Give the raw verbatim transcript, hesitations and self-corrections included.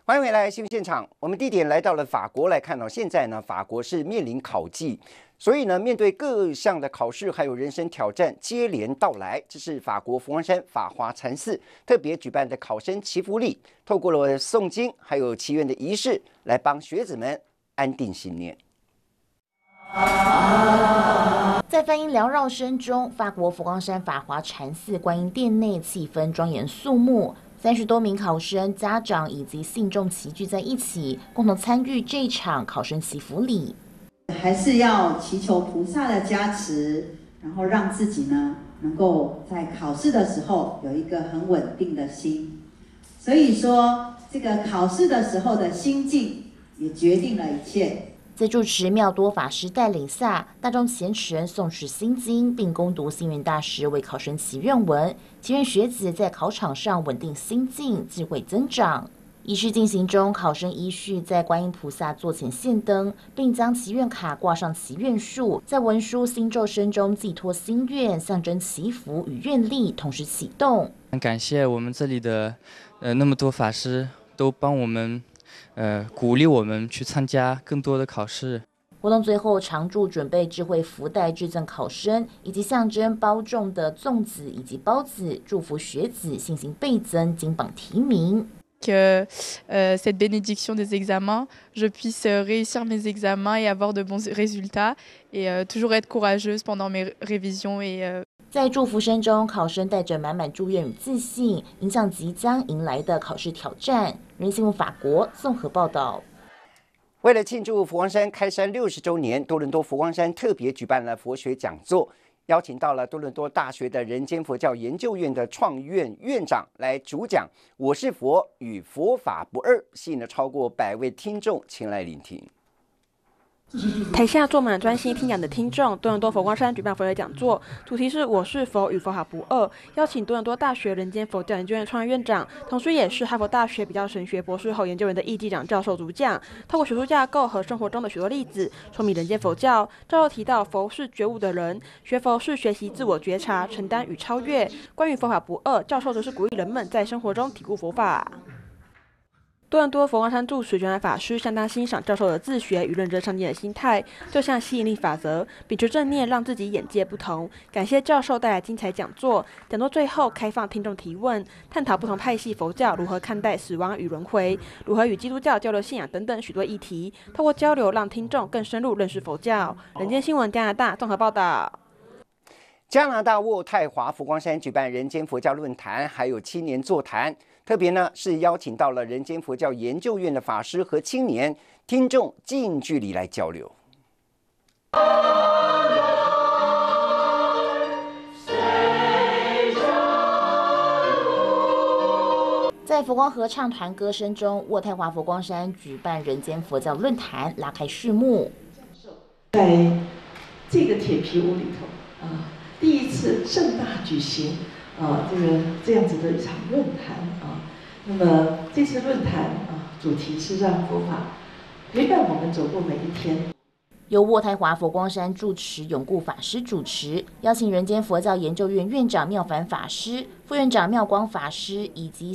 欢迎回来新闻现场。我们地点来到了法国来看到，现在呢，法国是面临考季，所以呢，面对各项的考试还有人生挑战接连到来，这是法国佛光山法华禅寺特别举办的考生祈福礼，透过了诵经还有祈愿的仪式，来帮学子们安定心念。 在梵音缭绕声中，法国佛光山法华禅寺观音殿内气氛庄严肃穆。三十多名考生、家长以及信众齐聚在一起，共同参与这场考生祈福礼。 还是要祈求菩萨的加持，然后让自己呢能够在考试的时候有一个很稳定的心。所以说，这个考试的时候的心境也决定了一切。 在住持妙多法师带领下，大众虔诚诵持心经，并攻读星云大师为考生祈愿文，祈愿学子在考场上稳定心境，智慧增长。仪式进行中，考生依序在观音菩萨座前献灯，并将祈愿卡挂上祈愿树，在文书心咒声中寄托心愿，象征祈福与愿力同时启动。 很感谢我们这里的呃那么多法师都帮我们。呃，鼓励我们去参加更多的考试。 活动最后，常驻准备智慧福袋致赠考生，以及象征包种的粽子以及包子，祝福学子信心倍增，金榜题名。 Que euh, cette bénédiction des examens, je puisse réussir mes examens et avoir de bons résultats, et euh, toujours être courageuse pendant mes révisions et euh, 在祝福声中，考生带着满满祝愿与自信，迎向即将迎来的考试挑战。人新闻法国综合报道。 为了庆祝佛光山开山六十周年，多伦多佛光山特别举办了佛学讲座，邀请到了多伦多大学的人间佛教研究院的创院院长来主讲《我是佛与佛法不二》，吸引了超过百位听众前来聆听。 台下坐满专心听讲的听众。多伦多佛光山举办佛学讲座，主题是我是佛与佛法不二，邀请多伦多大学人间佛教研究院创院长，同时也是哈佛大学比较神学博士后研究员的易继长教授主讲，透过学术架构和生活中的许多例子，说明人间佛教。教授提到，佛是觉悟的人，学佛是学习自我觉察、承担与超越。关于佛法不二，教授则是鼓励人们在生活中体悟佛法。多伦多佛光山住持玄海法师相当欣赏教授的自学与认真上进的心态，就像吸引力法则，秉持正念，让自己眼界不同。感谢教授带来精彩讲座。讲座最后开放听众提问，探讨不同派系佛教如何看待死亡与轮回，如何与基督教交流信仰等等许多议题。透过交流，让听众更深入认识佛教。人间新闻加拿大综合报道。 加拿大渥太华佛光山举办人间佛教论坛，还有青年座谈。特别呢是邀请到了人间佛教研究院的法师和青年听众近距离来交流。 在佛光合唱团歌声中，渥太华佛光山举办人间佛教论坛，拉开序幕。 在这个铁皮屋里头啊，第一次盛大举行啊，这个这样子的一场论坛啊。那么这次论坛啊，主题是让佛法陪伴我们走过每一天。 由渥太华佛光山住持永固法师主持，邀请人间佛教研究院院长妙凡法师、副院长妙光法师以及